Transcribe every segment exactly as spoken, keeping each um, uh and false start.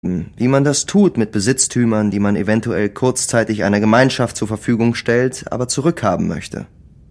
Wie man das tut mit Besitztümern, die man eventuell kurzzeitig einer Gemeinschaft zur Verfügung stellt, aber zurückhaben möchte.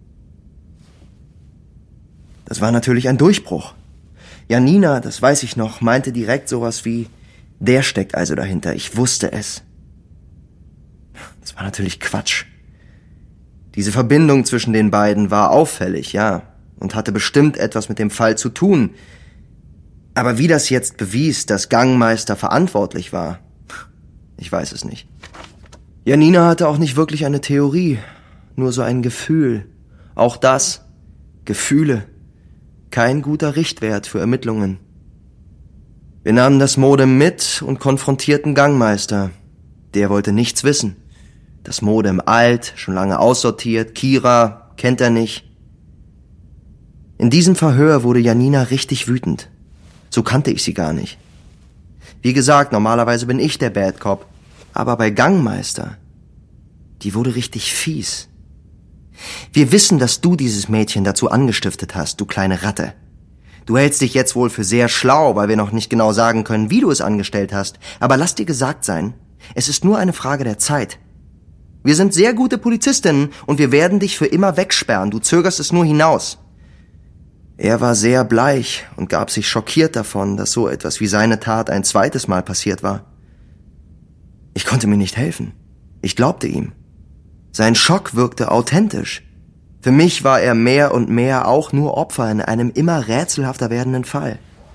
Das war natürlich ein Durchbruch. Janina, das weiß ich noch, meinte direkt sowas wie, der steckt also dahinter, ich wusste es. Das war natürlich Quatsch. Diese Verbindung zwischen den beiden war auffällig, ja, und hatte bestimmt etwas mit dem Fall zu tun. Aber wie das jetzt bewies, dass Gangmeister verantwortlich war, ich weiß es nicht. Janina hatte auch nicht wirklich eine Theorie, nur so ein Gefühl. Auch das, Gefühle, kein guter Richtwert für Ermittlungen. Wir nahmen das Modem mit und konfrontierten Gangmeister. Der wollte nichts wissen. Das Modem alt, schon lange aussortiert, Kira, kennt er nicht. In diesem Verhör wurde Janina richtig wütend. So kannte ich sie gar nicht. Wie gesagt, normalerweise bin ich der Bad Cop. Aber bei Gangmeister, die wurde richtig fies. Wir wissen, dass du dieses Mädchen dazu angestiftet hast, du kleine Ratte. Du hältst dich jetzt wohl für sehr schlau, weil wir noch nicht genau sagen können, wie du es angestellt hast. Aber lass dir gesagt sein, es ist nur eine Frage der Zeit. Wir sind sehr gute Polizistinnen und wir werden dich für immer wegsperren. Du zögerst es nur hinaus. Er war sehr bleich und gab sich schockiert davon, dass so etwas wie seine Tat ein zweites Mal passiert war. Ich konnte mir nicht helfen. Ich glaubte ihm. Sein Schock wirkte authentisch. Für mich war er mehr und mehr auch nur Opfer in einem immer rätselhafter werdenden Fall.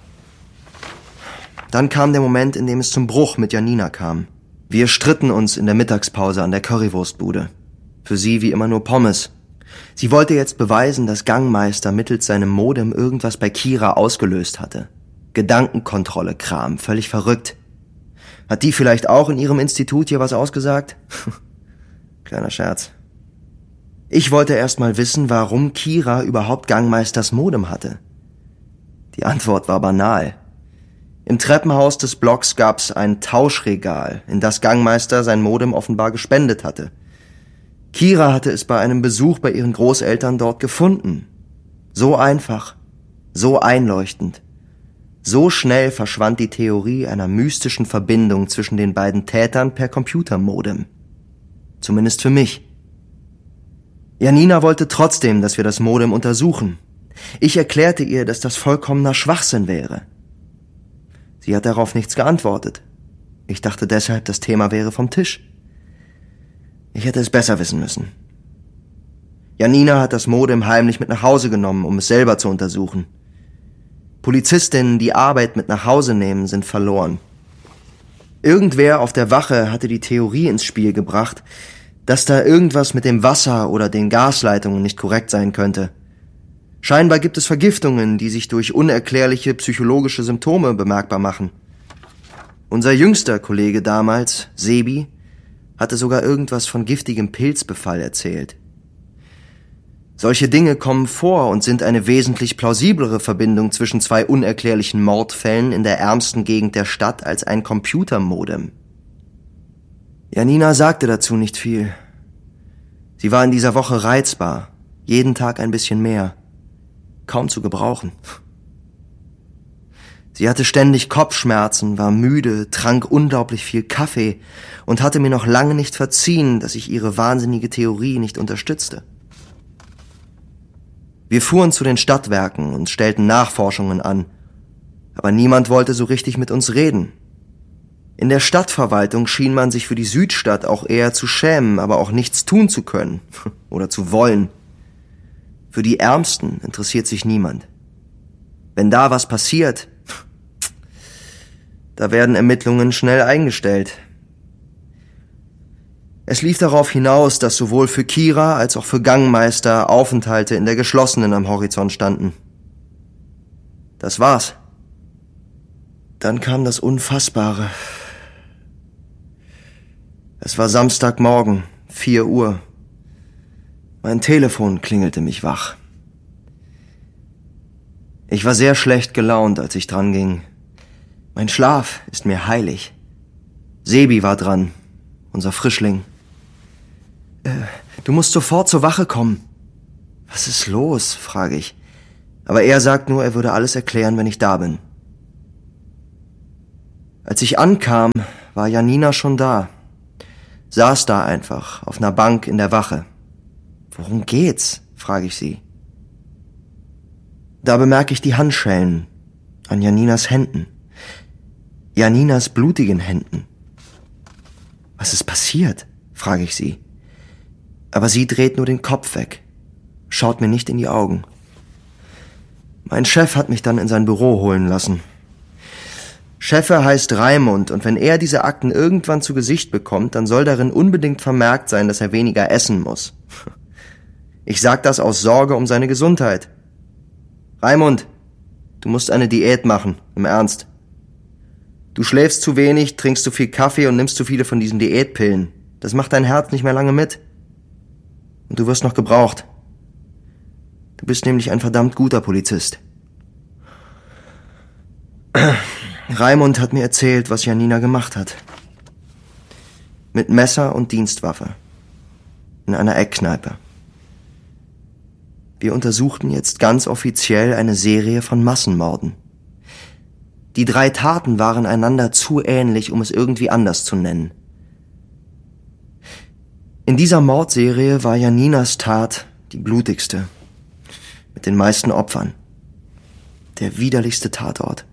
Dann kam der Moment, in dem es zum Bruch mit Janina kam. Wir stritten uns in der Mittagspause an der Currywurstbude. Für sie wie immer nur Pommes. Sie wollte jetzt beweisen, dass Gangmeister mittels seinem Modem irgendwas bei Kira ausgelöst hatte. Gedankenkontrolle-Kram, völlig verrückt. Hat die vielleicht auch in ihrem Institut hier was ausgesagt? Kleiner Scherz. Ich wollte erst mal wissen, warum Kira überhaupt Gangmeisters Modem hatte. Die Antwort war banal. Im Treppenhaus des Blocks gab's ein Tauschregal, in das Gangmeister sein Modem offenbar gespendet hatte. Kira hatte es bei einem Besuch bei ihren Großeltern dort gefunden. So einfach, so einleuchtend. So schnell verschwand die Theorie einer mystischen Verbindung zwischen den beiden Tätern per Computermodem. Zumindest für mich. Janina wollte trotzdem, dass wir das Modem untersuchen. Ich erklärte ihr, dass das vollkommener Schwachsinn wäre. Sie hat darauf nichts geantwortet. Ich dachte deshalb, das Thema wäre vom Tisch. Ich hätte es besser wissen müssen. Janina hat das Modem heimlich mit nach Hause genommen, um es selber zu untersuchen. Polizistinnen, die Arbeit mit nach Hause nehmen, sind verloren. Irgendwer auf der Wache hatte die Theorie ins Spiel gebracht, dass da irgendwas mit dem Wasser oder den Gasleitungen nicht korrekt sein könnte. Scheinbar gibt es Vergiftungen, die sich durch unerklärliche psychologische Symptome bemerkbar machen. Unser jüngster Kollege damals, Sebi, hatte sogar irgendwas von giftigem Pilzbefall erzählt. Solche Dinge kommen vor und sind eine wesentlich plausiblere Verbindung zwischen zwei unerklärlichen Mordfällen in der ärmsten Gegend der Stadt als ein Computermodem. Janina sagte dazu nicht viel. Sie war in dieser Woche reizbar, jeden Tag ein bisschen mehr, kaum zu gebrauchen. Sie hatte ständig Kopfschmerzen, war müde, trank unglaublich viel Kaffee und hatte mir noch lange nicht verziehen, dass ich ihre wahnsinnige Theorie nicht unterstützte. Wir fuhren zu den Stadtwerken und stellten Nachforschungen an, aber niemand wollte so richtig mit uns reden. In der Stadtverwaltung schien man sich für die Südstadt auch eher zu schämen, aber auch nichts tun zu können oder zu wollen. Für die Ärmsten interessiert sich niemand. Wenn da was passiert, da werden Ermittlungen schnell eingestellt. Es lief darauf hinaus, dass sowohl für Kira als auch für Gangmeister Aufenthalte in der Geschlossenen am Horizont standen. Das war's. Dann kam das Unfassbare. Es war Samstagmorgen, vier Uhr. Mein Telefon klingelte mich wach. Ich war sehr schlecht gelaunt, als ich dran ging. Mein Schlaf ist mir heilig. Sebi war dran, unser Frischling. Äh, du musst sofort zur Wache kommen. Was ist los, frage ich. Aber er sagt nur, er würde alles erklären, wenn ich da bin. Als ich ankam, war Janina schon da. Saß da einfach, auf einer Bank in der Wache. »Worum geht's?« frage ich sie. Da bemerke ich die Handschellen an Janinas Händen. Janinas blutigen Händen. »Was ist passiert?« frage ich sie. Aber sie dreht nur den Kopf weg, schaut mir nicht in die Augen. Mein Chef hat mich dann in sein Büro holen lassen. Cheffe heißt Raimund, und wenn er diese Akten irgendwann zu Gesicht bekommt, dann soll darin unbedingt vermerkt sein, dass er weniger essen muss. Ich sag das aus Sorge um seine Gesundheit. Raimund, du musst eine Diät machen, im Ernst. Du schläfst zu wenig, trinkst zu viel Kaffee und nimmst zu viele von diesen Diätpillen. Das macht dein Herz nicht mehr lange mit. Und du wirst noch gebraucht. Du bist nämlich ein verdammt guter Polizist. Raimund hat mir erzählt, was Janina gemacht hat. Mit Messer und Dienstwaffe. In einer Eckkneipe. Wir untersuchten jetzt ganz offiziell eine Serie von Massenmorden. Die drei Taten waren einander zu ähnlich, um es irgendwie anders zu nennen. In dieser Mordserie war Janinas Tat die blutigste, mit den meisten Opfern. Der widerlichste Tatort.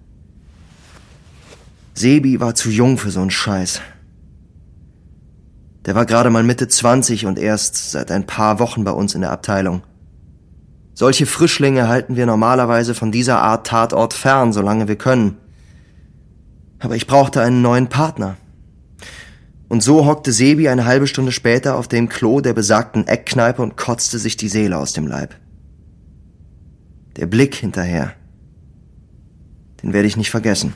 Sebi war zu jung für so einen Scheiß. Der war gerade mal Mitte zwanzig und erst seit ein paar Wochen bei uns in der Abteilung. Solche Frischlinge halten wir normalerweise von dieser Art Tatort fern, solange wir können. Aber ich brauchte einen neuen Partner. Und so hockte Sebi eine halbe Stunde später auf dem Klo der besagten Eckkneipe und kotzte sich die Seele aus dem Leib. Der Blick hinterher, den werde ich nicht vergessen.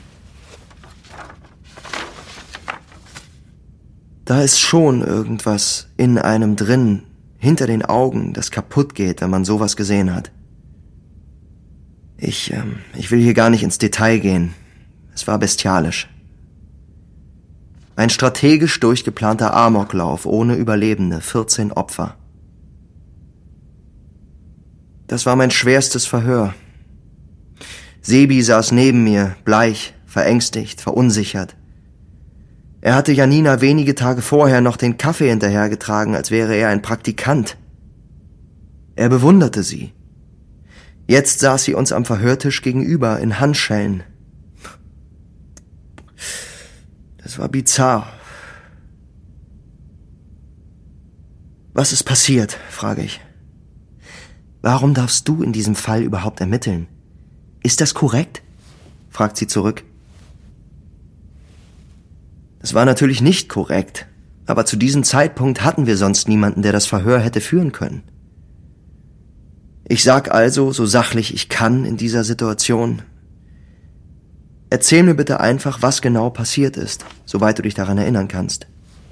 Da ist schon irgendwas in einem drin, hinter den Augen, das kaputt geht, wenn man sowas gesehen hat. Ich, ähm, ich will hier gar nicht ins Detail gehen. Es war bestialisch. Ein strategisch durchgeplanter Amoklauf ohne Überlebende, vierzehn Opfer. Das war mein schwerstes Verhör. Sebi saß neben mir, bleich, verängstigt, verunsichert. Er hatte Janina wenige Tage vorher noch den Kaffee hinterhergetragen, als wäre er ein Praktikant. Er bewunderte sie. Jetzt saß sie uns am Verhörtisch gegenüber in Handschellen. Das war bizarr. Was ist passiert, frage ich. Warum darfst du in diesem Fall überhaupt ermitteln? Ist das korrekt? Fragt sie zurück. Das war natürlich nicht korrekt, aber zu diesem Zeitpunkt hatten wir sonst niemanden, der das Verhör hätte führen können. Ich sag also, so sachlich ich kann in dieser Situation: Erzähl mir bitte einfach, was genau passiert ist, soweit du dich daran erinnern kannst.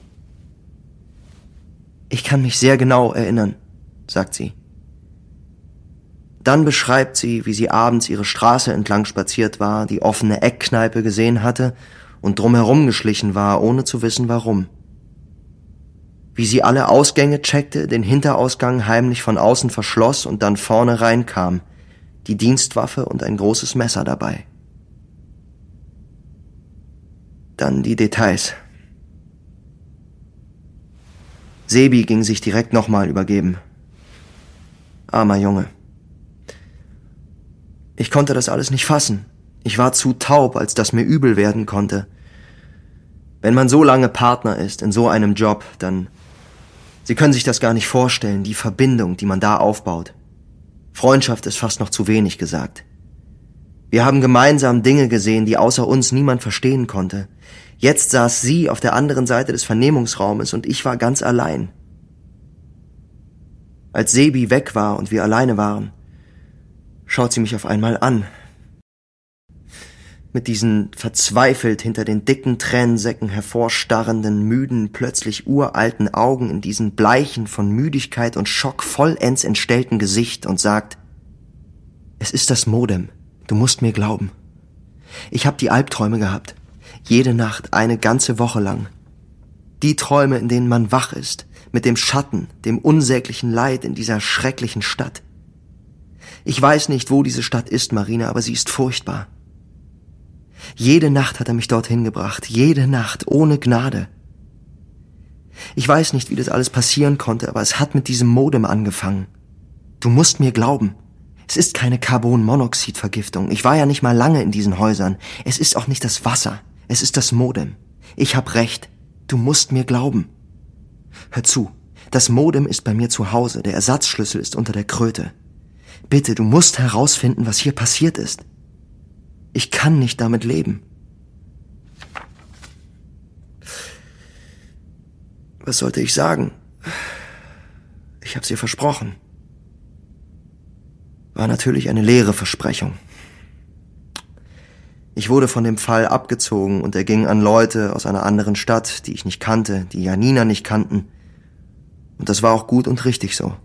Ich kann mich sehr genau erinnern, sagt sie. Dann beschreibt sie, wie sie abends ihre Straße entlang spaziert war, die offene Eckkneipe gesehen hatte und drumherum geschlichen war, ohne zu wissen warum. Wie sie alle Ausgänge checkte, den Hinterausgang heimlich von außen verschloss und dann vorne reinkam, die Dienstwaffe und ein großes Messer dabei. Dann die Details. Sebi ging sich direkt nochmal übergeben. Armer Junge. Ich konnte das alles nicht fassen. Ich war zu taub, als dass mir übel werden konnte. Wenn man so lange Partner ist in so einem Job, dann... Sie können sich das gar nicht vorstellen, die Verbindung, die man da aufbaut. Freundschaft ist fast noch zu wenig gesagt. Wir haben gemeinsam Dinge gesehen, die außer uns niemand verstehen konnte. Jetzt saß sie auf der anderen Seite des Vernehmungsraumes und ich war ganz allein. Als Sebi weg war und wir alleine waren, schaut sie mich auf einmal an. Mit diesen verzweifelt hinter den dicken Tränensäcken hervorstarrenden, müden, plötzlich uralten Augen in diesem bleichen, von Müdigkeit und Schock vollends entstellten Gesicht und sagt: Es ist das Modem. Du musst mir glauben. Ich habe die Albträume gehabt. Jede Nacht, eine ganze Woche lang. Die Träume, in denen man wach ist, mit dem Schatten, dem unsäglichen Leid in dieser schrecklichen Stadt. Ich weiß nicht, wo diese Stadt ist, Marina, aber sie ist furchtbar. Jede Nacht hat er mich dorthin gebracht, jede Nacht, ohne Gnade. Ich weiß nicht, wie das alles passieren konnte, aber es hat mit diesem Modem angefangen. Du musst mir glauben. Es ist keine Carbonmonoxidvergiftung. Ich war ja nicht mal lange in diesen Häusern. Es ist auch nicht das Wasser. Es ist das Modem. Ich hab recht. Du musst mir glauben. Hör zu. Das Modem ist bei mir zu Hause. Der Ersatzschlüssel ist unter der Kröte. Bitte, du musst herausfinden, was hier passiert ist. Ich kann nicht damit leben. Was sollte ich sagen? Ich hab's ihr versprochen. War natürlich eine leere Versprechung. Ich wurde von dem Fall abgezogen und er ging an Leute aus einer anderen Stadt, die ich nicht kannte, die Janina nicht kannten. Und das war auch gut und richtig so.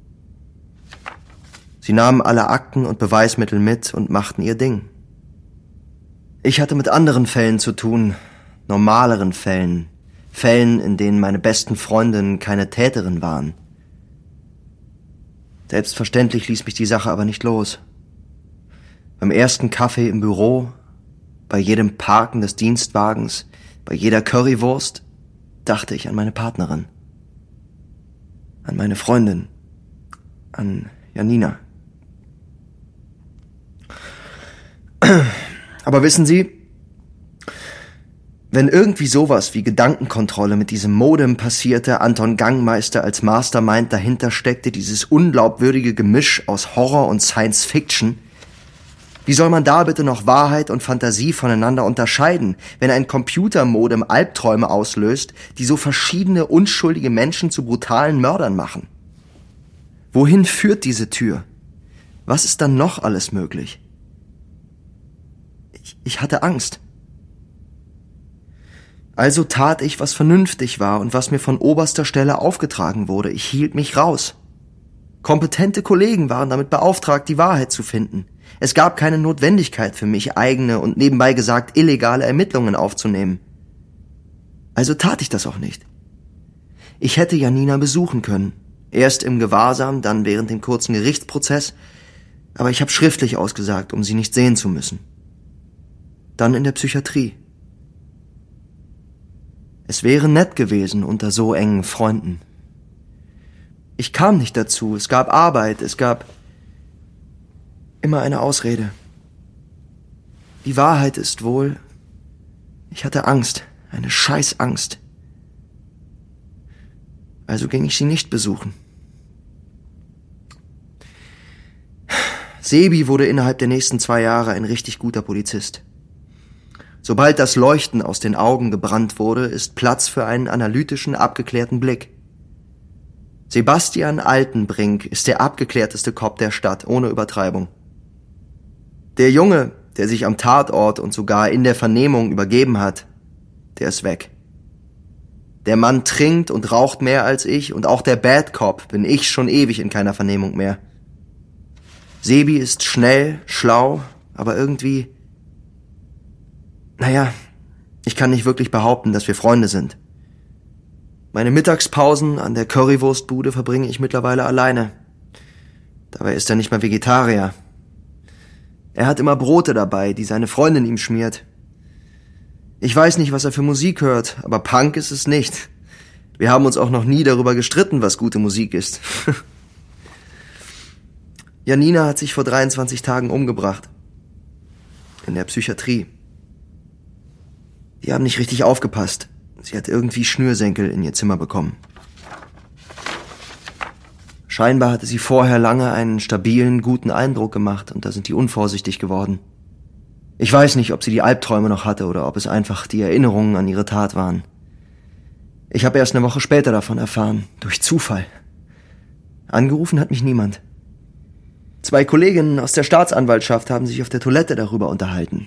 Sie nahmen alle Akten und Beweismittel mit und machten ihr Ding. Ich hatte mit anderen Fällen zu tun, normaleren Fällen, Fällen, in denen meine besten Freundinnen keine Täterin waren. Selbstverständlich ließ mich die Sache aber nicht los. Beim ersten Kaffee im Büro, bei jedem Parken des Dienstwagens, bei jeder Currywurst, dachte ich an meine Partnerin. An meine Freundin. An Janina. Aber wissen Sie, wenn irgendwie sowas wie Gedankenkontrolle mit diesem Modem passierte, Anton Gangmeister als Mastermind dahinter steckte, dieses unglaubwürdige Gemisch aus Horror und Science Fiction, wie soll man da bitte noch Wahrheit und Fantasie voneinander unterscheiden, wenn ein Computermodem Albträume auslöst, die so verschiedene unschuldige Menschen zu brutalen Mördern machen? Wohin führt diese Tür? Was ist dann noch alles möglich? Ich, ich hatte Angst. Also tat ich, was vernünftig war und was mir von oberster Stelle aufgetragen wurde. Ich hielt mich raus. Kompetente Kollegen waren damit beauftragt, die Wahrheit zu finden. Es gab keine Notwendigkeit für mich, eigene und nebenbei gesagt illegale Ermittlungen aufzunehmen. Also tat ich das auch nicht. Ich hätte Janina besuchen können. Erst im Gewahrsam, dann während dem kurzen Gerichtsprozess. Aber ich habe schriftlich ausgesagt, um sie nicht sehen zu müssen. Dann in der Psychiatrie. Es wäre nett gewesen unter so engen Freunden. Ich kam nicht dazu, es gab Arbeit, es gab immer eine Ausrede. Die Wahrheit ist wohl, ich hatte Angst, eine Scheißangst. Also ging ich sie nicht besuchen. Sebi wurde innerhalb der nächsten zwei Jahre ein richtig guter Polizist. Sobald das Leuchten aus den Augen gebrannt wurde, ist Platz für einen analytischen, abgeklärten Blick. Sebastian Altenbrink ist der abgeklärteste Cop der Stadt, ohne Übertreibung. Der Junge, der sich am Tatort und sogar in der Vernehmung übergeben hat, der ist weg. Der Mann trinkt und raucht mehr als ich und auch der Bad Cop bin ich schon ewig in keiner Vernehmung mehr. Sebi ist schnell, schlau, aber irgendwie... Naja, ich kann nicht wirklich behaupten, dass wir Freunde sind. Meine Mittagspausen an der Currywurstbude verbringe ich mittlerweile alleine. Dabei ist er nicht mal Vegetarier. Er hat immer Brote dabei, die seine Freundin ihm schmiert. Ich weiß nicht, was er für Musik hört, aber Punk ist es nicht. Wir haben uns auch noch nie darüber gestritten, was gute Musik ist. Janina hat sich vor dreiundzwanzig Tagen umgebracht. In der Psychiatrie. Die haben nicht richtig aufgepasst. Sie hat irgendwie Schnürsenkel in ihr Zimmer bekommen. Scheinbar hatte sie vorher lange einen stabilen, guten Eindruck gemacht und da sind die unvorsichtig geworden. Ich weiß nicht, ob sie die Albträume noch hatte oder ob es einfach die Erinnerungen an ihre Tat waren. Ich habe erst eine Woche später davon erfahren, durch Zufall. Angerufen hat mich niemand. Zwei Kolleginnen aus der Staatsanwaltschaft haben sich auf der Toilette darüber unterhalten.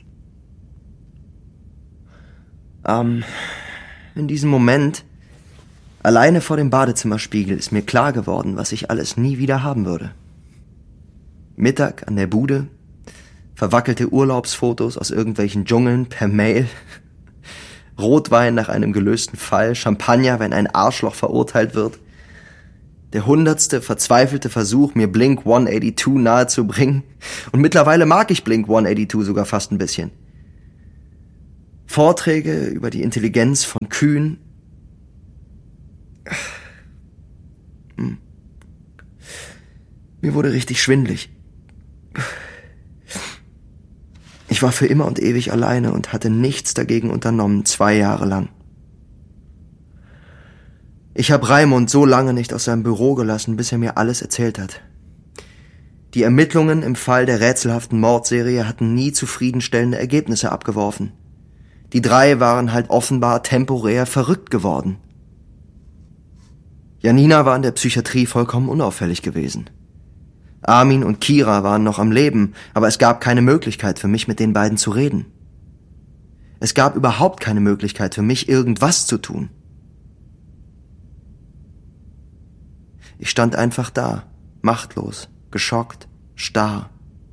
Ähm, in diesem Moment, alleine vor dem Badezimmerspiegel, ist mir klar geworden, was ich alles nie wieder haben würde. Mittag an der Bude, verwackelte Urlaubsfotos aus irgendwelchen Dschungeln per Mail, Rotwein nach einem gelösten Fall, Champagner, wenn ein Arschloch verurteilt wird, der hundertste verzweifelte Versuch, mir Blink hundertzweiundachtzig nahezubringen. Und mittlerweile mag ich Blink hundertzweiundachtzig sogar fast ein bisschen. Vorträge über die Intelligenz von Kühen. Hm. Mir wurde richtig schwindelig. Ich war für immer und ewig alleine und hatte nichts dagegen unternommen, zwei Jahre lang. Ich habe Raimund so lange nicht aus seinem Büro gelassen, bis er mir alles erzählt hat. Die Ermittlungen im Fall der rätselhaften Mordserie hatten nie zufriedenstellende Ergebnisse abgeworfen. Die drei waren halt offenbar temporär verrückt geworden. Janina war in der Psychiatrie vollkommen unauffällig gewesen. Armin und Kira waren noch am Leben, aber es gab keine Möglichkeit für mich, mit den beiden zu reden. Es gab überhaupt keine Möglichkeit für mich, irgendwas zu tun. Ich stand einfach da, machtlos, geschockt, starr.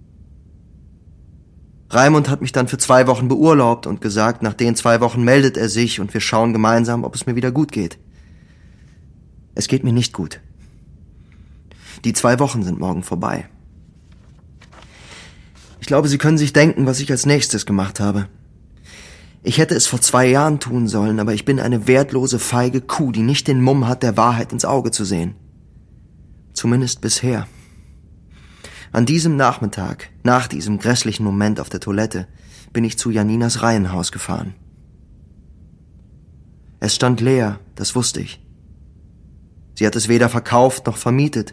Raimund hat mich dann für zwei Wochen beurlaubt und gesagt, nach den zwei Wochen meldet er sich und wir schauen gemeinsam, ob es mir wieder gut geht. Es geht mir nicht gut. Die zwei Wochen sind morgen vorbei. Ich glaube, Sie können sich denken, was ich als nächstes gemacht habe. Ich hätte es vor zwei Jahren tun sollen, aber ich bin eine wertlose, feige Kuh, die nicht den Mumm hat, der Wahrheit ins Auge zu sehen. Zumindest bisher. An diesem Nachmittag, nach diesem grässlichen Moment auf der Toilette, bin ich zu Janinas Reihenhaus gefahren. Es stand leer, das wusste ich. Sie hat es weder verkauft noch vermietet.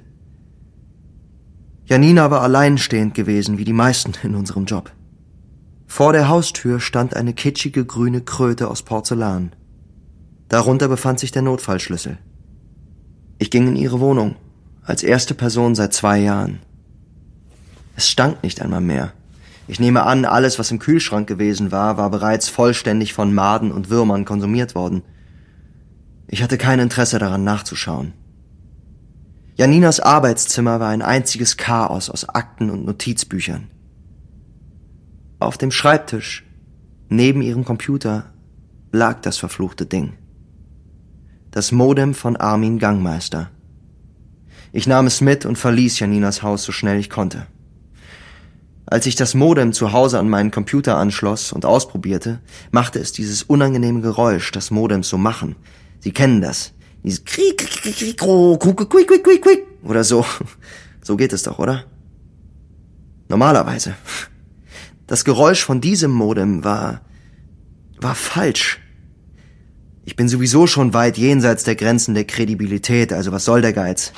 Janina war alleinstehend gewesen, wie die meisten in unserem Job. Vor der Haustür stand eine kitschige grüne Kröte aus Porzellan. Darunter befand sich der Notfallschlüssel. Ich ging in ihre Wohnung, als erste Person seit zwei Jahren. Es stank nicht einmal mehr. Ich nehme an, alles, was im Kühlschrank gewesen war, war bereits vollständig von Maden und Würmern konsumiert worden. Ich hatte kein Interesse daran nachzuschauen. Janinas Arbeitszimmer war ein einziges Chaos aus Akten und Notizbüchern. Auf dem Schreibtisch, neben ihrem Computer, lag das verfluchte Ding. Das Modem von Armin Gangmeister. Ich nahm es mit und verließ Janinas Haus so schnell ich konnte. Als ich das Modem zu Hause an meinen Computer anschloss und ausprobierte, machte es dieses unangenehme Geräusch, das Modems so machen. Sie kennen das. Dieses Krieg, Krieg, Krieg, Krieg, Krieg, Krieg, Krieg, Krieg, Krieg, oder so. So geht es doch, oder? Normalerweise. Das Geräusch von diesem Modem war, war falsch. Ich bin sowieso schon weit jenseits der Grenzen der Kredibilität, also was soll der Geiz?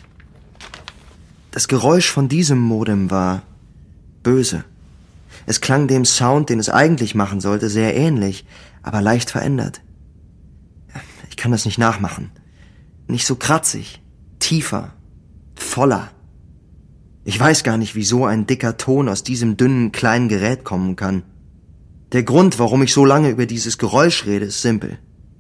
Das Geräusch von diesem Modem war böse. Es klang dem Sound, den es eigentlich machen sollte, sehr ähnlich, aber leicht verändert. Ich kann das nicht nachmachen. Nicht so kratzig, tiefer, voller. Ich weiß gar nicht, wie so ein dicker Ton aus diesem dünnen, kleinen Gerät kommen kann. Der Grund, warum ich so lange über dieses Geräusch rede, ist simpel.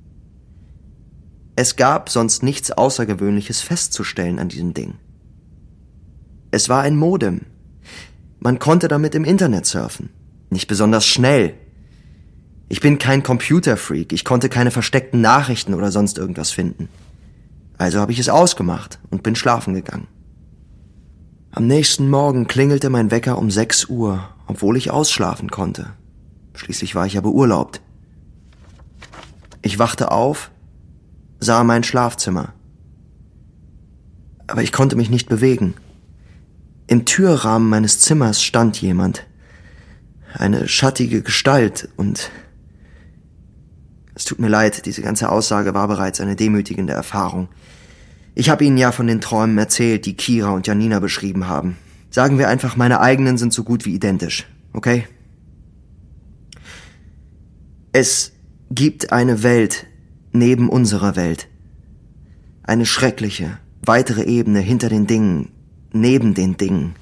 Es gab sonst nichts Außergewöhnliches festzustellen an diesem Ding. Es war ein Modem. Man konnte damit im Internet surfen. Nicht besonders schnell. Ich bin kein Computerfreak, ich konnte keine versteckten Nachrichten oder sonst irgendwas finden. Also habe ich es ausgemacht und bin schlafen gegangen. Am nächsten Morgen klingelte mein Wecker um sechs Uhr, obwohl ich ausschlafen konnte. Schließlich war ich ja beurlaubt. Ich wachte auf, sah mein Schlafzimmer. Aber ich konnte mich nicht bewegen. Im Türrahmen meines Zimmers stand jemand. Eine schattige Gestalt und... Es tut mir leid, diese ganze Aussage war bereits eine demütigende Erfahrung. Ich habe Ihnen ja von den Träumen erzählt, die Kira und Janina beschrieben haben. Sagen wir einfach, meine eigenen sind so gut wie identisch, okay? Es gibt eine Welt neben unserer Welt. Eine schreckliche, weitere Ebene hinter den Dingen, neben den Dingen.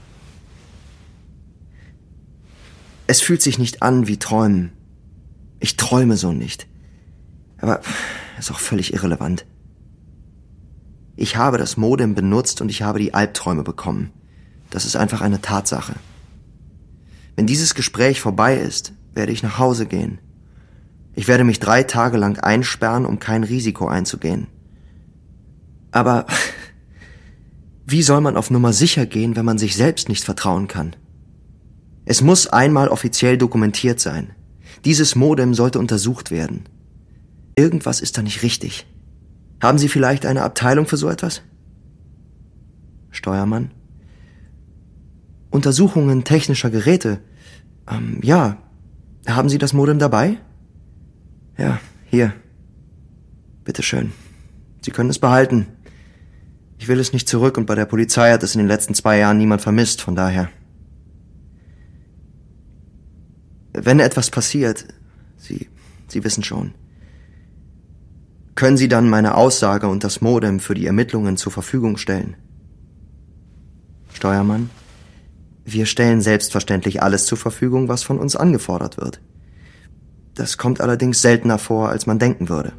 Es fühlt sich nicht an wie Träumen. Ich träume so nicht. Aber ist auch völlig irrelevant. Ich habe das Modem benutzt und ich habe die Albträume bekommen. Das ist einfach eine Tatsache. Wenn dieses Gespräch vorbei ist, werde ich nach Hause gehen. Ich werde mich drei Tage lang einsperren, um kein Risiko einzugehen. Aber wie soll man auf Nummer sicher gehen, wenn man sich selbst nicht vertrauen kann? Es muss einmal offiziell dokumentiert sein. Dieses Modem sollte untersucht werden. Irgendwas ist da nicht richtig. Haben Sie vielleicht eine Abteilung für so etwas? Steuermann? Untersuchungen technischer Geräte. Ähm, ja. Haben Sie das Modem dabei? Ja, hier. Bitteschön. Sie können es behalten. Ich will es nicht zurück und bei der Polizei hat es in den letzten zwei Jahren niemand vermisst, von daher. Wenn etwas passiert, Sie, Sie wissen schon, können Sie dann meine Aussage und das Modem für die Ermittlungen zur Verfügung stellen? Steuermann? Wir stellen selbstverständlich alles zur Verfügung, was von uns angefordert wird. Das kommt allerdings seltener vor, als man denken würde.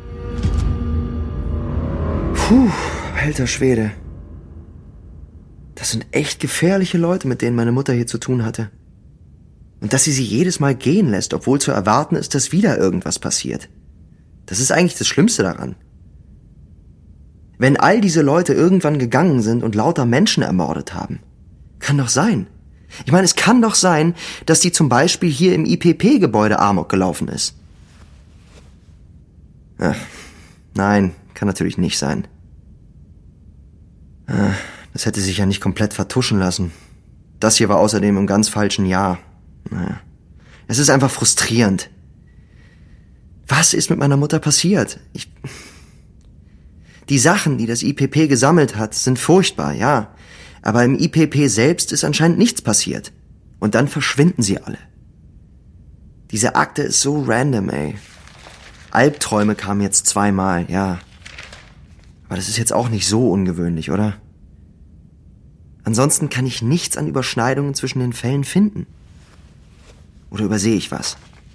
Puh, alter Schwede. Das sind echt gefährliche Leute, mit denen meine Mutter hier zu tun hatte. Und dass sie sie jedes Mal gehen lässt, obwohl zu erwarten ist, dass wieder irgendwas passiert. Das ist eigentlich das Schlimmste daran. Wenn all diese Leute irgendwann gegangen sind und lauter Menschen ermordet haben, kann doch sein. Ich meine, es kann doch sein, dass die zum Beispiel hier im I P P-Gebäude Amok gelaufen ist. Ach, nein, kann natürlich nicht sein. Das hätte sich ja nicht komplett vertuschen lassen. Das hier war außerdem im ganz falschen Jahr. Naja. Es ist einfach frustrierend. Was ist mit meiner Mutter passiert? Ich... Die Sachen, die das I P P gesammelt hat, sind furchtbar, ja. Aber im I P P selbst ist anscheinend nichts passiert. Und dann verschwinden sie alle. Diese Akte ist so random, ey. Albträume kamen jetzt zweimal, ja. Aber das ist jetzt auch nicht so ungewöhnlich, oder? Ansonsten kann ich nichts an Überschneidungen zwischen den Fällen finden. Oder übersehe ich was?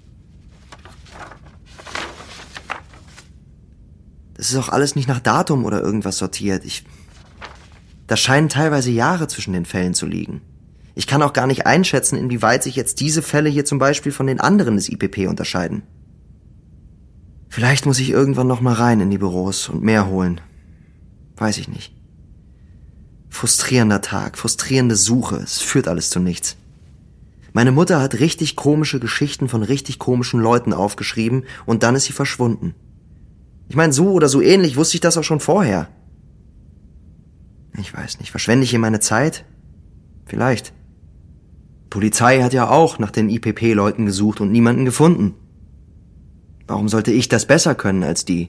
Das ist auch alles nicht nach Datum oder irgendwas sortiert. Ich... Da scheinen teilweise Jahre zwischen den Fällen zu liegen. Ich kann auch gar nicht einschätzen, inwieweit sich jetzt diese Fälle hier zum Beispiel von den anderen des I P P unterscheiden. Vielleicht muss ich irgendwann noch mal rein in die Büros und mehr holen. Weiß ich nicht. Frustrierender Tag, frustrierende Suche, es führt alles zu nichts. Meine Mutter hat richtig komische Geschichten von richtig komischen Leuten aufgeschrieben und dann ist sie verschwunden. Ich meine, so oder so ähnlich wusste ich das auch schon vorher. Ich weiß nicht, verschwende ich hier meine Zeit? Vielleicht. Die Polizei hat ja auch nach den I P P-Leuten gesucht und niemanden gefunden. Warum sollte ich das besser können als die?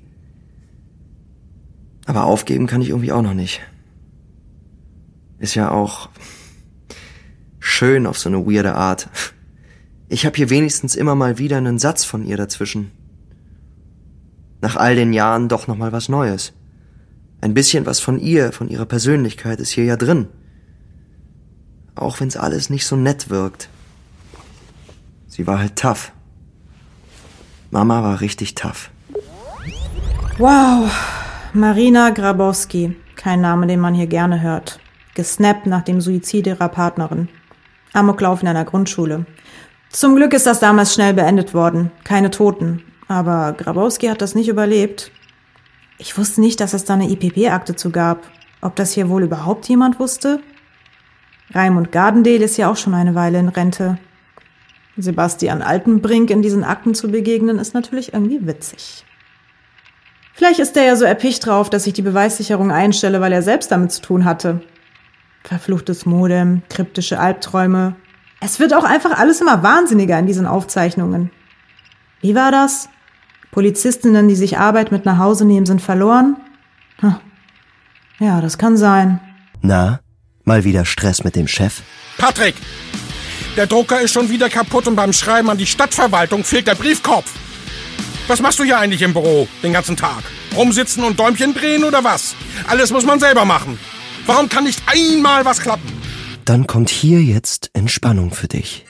Aber aufgeben kann ich irgendwie auch noch nicht. Ist ja auch schön auf so eine weirde Art. Ich habe hier wenigstens immer mal wieder einen Satz von ihr dazwischen. Nach all den Jahren doch noch mal was Neues. Ein bisschen was von ihr, von ihrer Persönlichkeit ist hier ja drin. Auch wenn's alles nicht so nett wirkt. Sie war halt tough. Mama war richtig tough. Wow, Marina Grabowski. Kein Name, den man hier gerne hört. Gesnappt nach dem Suizid ihrer Partnerin. Amoklauf in einer Grundschule. Zum Glück ist das damals schnell beendet worden. Keine Toten. Aber Grabowski hat das nicht überlebt. Ich wusste nicht, dass es da eine I P P-Akte zu gab. Ob das hier wohl überhaupt jemand wusste? Raimund Gardendale ist ja auch schon eine Weile in Rente. Sebastian Altenbrink in diesen Akten zu begegnen, ist natürlich irgendwie witzig. Vielleicht ist er ja so erpicht drauf, dass ich die Beweissicherung einstelle, weil er selbst damit zu tun hatte. Verfluchtes Modem, kryptische Albträume. Es wird auch einfach alles immer wahnsinniger in diesen Aufzeichnungen. Wie war das? Polizistinnen, die sich Arbeit mit nach Hause nehmen, sind verloren? Hm. Ja, das kann sein. Na, mal wieder Stress mit dem Chef? Patrick! Der Drucker ist schon wieder kaputt und beim Schreiben an die Stadtverwaltung fehlt der Briefkopf. Was machst du hier eigentlich im Büro den ganzen Tag? Rumsitzen und Däumchen drehen oder was? Alles muss man selber machen. Warum kann nicht einmal was klappen? Dann kommt hier jetzt Entspannung für dich.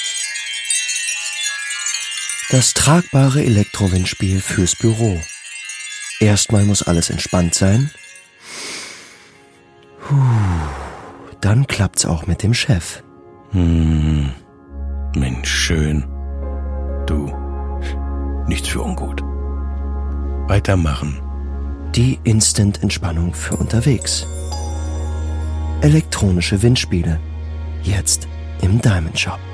Das tragbare Elektrowindspiel fürs Büro. Erstmal muss alles entspannt sein. Puh, dann klappt's auch mit dem Chef. Hm, Mensch, schön. Du, nichts für ungut. Weitermachen. Die Instant-Entspannung für unterwegs. Elektronische Windspiele. Jetzt im Diamond Shop.